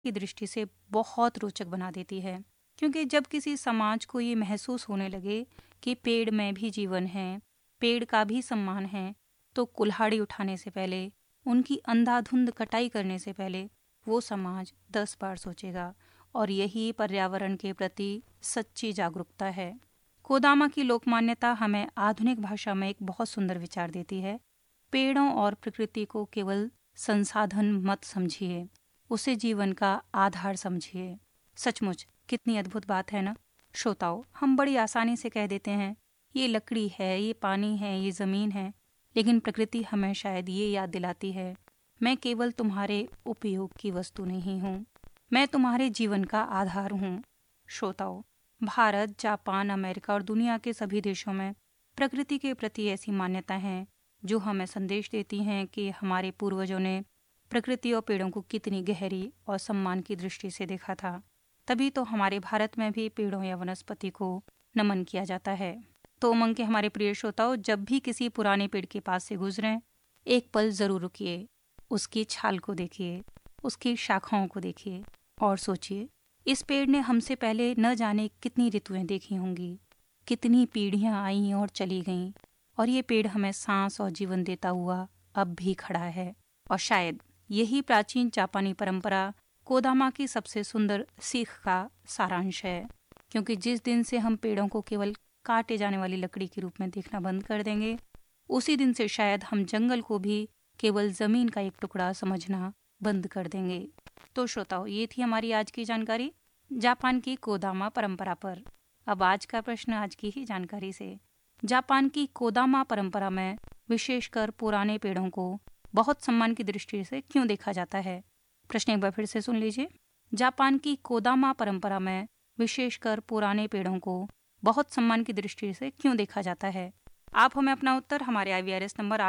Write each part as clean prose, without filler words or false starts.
की दृष्टि से बहुत रोचक बना देती है, क्योंकि जब किसी समाज को ये महसूस होने लगे कि पेड़ में भी जीवन है, पेड़ का भी सम्मान है, तो कुल्हाड़ी उठाने से पहले, उनकी अंधाधुंध कटाई करने से पहले वो समाज 10 बार सोचेगा। और यही पर्यावरण के प्रति सच्ची जागरूकता है। कोदामा की लोकमान्यता हमें आधुनिक भाषा में एक बहुत सुंदर विचार देती है। पेड़ों और प्रकृति को केवल संसाधन मत समझिए, उसे जीवन का आधार समझिए। सचमुच कितनी अद्भुत बात है ना श्रोताओ। हम बड़ी आसानी से कह देते हैं ये लकड़ी है, ये पानी है, ये जमीन है, लेकिन प्रकृति हमें शायद ये याद दिलाती है, मैं केवल तुम्हारे उपयोग की वस्तु नहीं हूँ, मैं तुम्हारे जीवन का आधार हूँ। श्रोताओ, भारत, जापान, अमेरिका और दुनिया के सभी देशों में प्रकृति के प्रति ऐसी मान्यता है जो हमें संदेश देती हैं कि हमारे पूर्वजों ने प्रकृति और पेड़ों को कितनी गहरी और सम्मान की दृष्टि से देखा था। तभी तो हमारे भारत में भी पेड़ों या वनस्पति को नमन किया जाता है। तो उमंग के हमारे प्रिय श्रोताओ, जब भी किसी पुराने पेड़ के पास से गुजरें, एक पल जरूर रुकिए, उसकी छाल को देखिए, उसकी शाखाओं को देखिए और सोचिए, इस पेड़ ने हमसे पहले न जाने कितनी ऋतुएं देखी होंगी, कितनी पीढ़ियां आई और चली गईं, और ये पेड़ हमें सांस और जीवन देता हुआ अब भी खड़ा है। और शायद यही प्राचीन जापानी परंपरा कोदामा की सबसे सुंदर सीख का सारांश है, क्योंकि जिस दिन से हम पेड़ों को केवल काटे जाने वाली लकड़ी के रूप में देखना बंद कर देंगे, उसी दिन से शायद हम जंगल को भी केवल जमीन का एक टुकड़ा समझना बंद कर देंगे। तो श्रोताओ, ये थी हमारी आज की जानकारी जापान की कोदामा परंपरा पर। अब आज का प्रश्न आज की ही जानकारी से, जापान की कोदामा परंपरा में विशेषकर पुराने पेड़ों को बहुत सम्मान की दृष्टि से क्यों देखा जाता है? प्रश्न एक बार फिर से सुन लीजिए। जापान की कोदामा परंपरा में विशेषकर पुराने पेड़ों को बहुत सम्मान की दृष्टि से क्यों देखा जाता है? आप हमें अपना उत्तर हमारे IVRS नंबर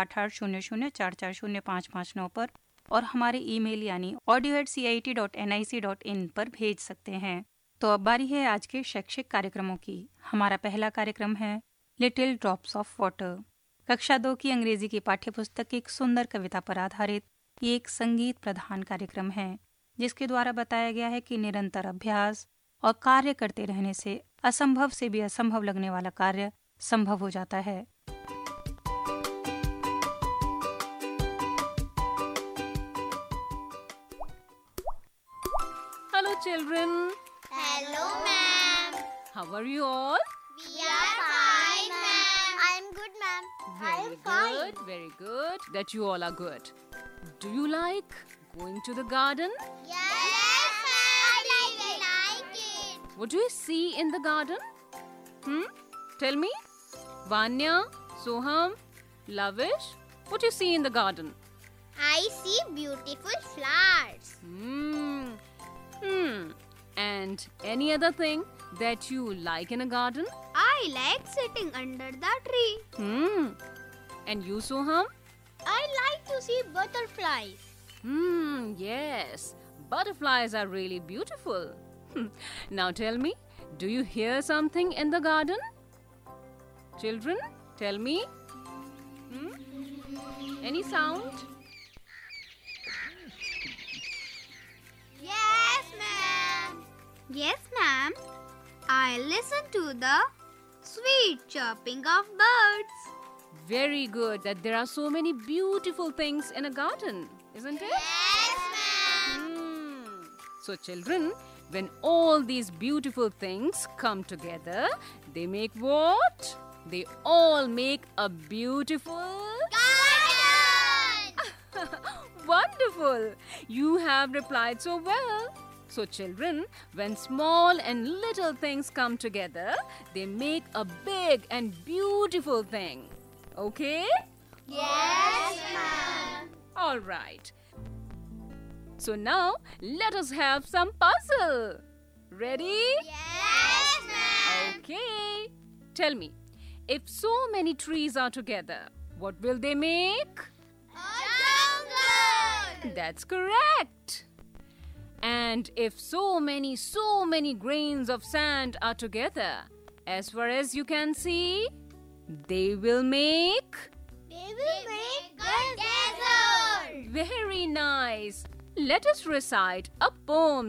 8800440559 पर और हमारे ईमेल यानी audio@cit.nic.in पर भेज सकते हैं। तो अब बारी है आज के शैक्षिक कार्यक्रमों की। हमारा पहला कार्यक्रम है लिटिल ड्रॉप्स ऑफ वाटर। कक्षा 2 की अंग्रेजी की पाठ्यपुस्तक की एक सुंदर कविता पर आधारित ये एक संगीत प्रधान कार्यक्रम है, जिसके द्वारा बताया गया है कि निरंतर अभ्यास और कार्य करते रहने से असंभव से भी असंभव लगने वाला कार्य संभव हो जाता है। Hello children. Hello, ma'am. How are you all? We are fine, ma'am. I am good, ma'am. I am fine. Very good. That you all are good. Do you like going to the garden? Yes, ma'am. I like it. What do you see in the garden? Tell me. Vanya, Soham, Lavish, what do you see in the garden? I see beautiful flowers. And any other thing that you like in a garden? I like sitting under the tree. And you, Soham? I like to see butterflies. Yes. Butterflies are really beautiful. Now tell me, do you hear something in the garden? Children, tell me. Any sound? Yes, ma'am. Yes, ma'am. I listen to the sweet chirping of birds. Very good, that there are so many beautiful things in a garden, isn't it? Yes, ma'am. So children, when all these beautiful things come together, they make what? They all make a beautiful Garden! Wonderful! You have replied so well. So children, when small and little things come together, they make a big and beautiful thing. Okay? Yes, ma'am. All right. So now, let us have some puzzle. Ready? Yes, ma'am. Okay. Tell me, if so many trees are together, what will they make? A jungle! That's correct. And if so many grains of sand are together, as far as you can see, they will make... They will make a desert! Very nice. Let us recite a poem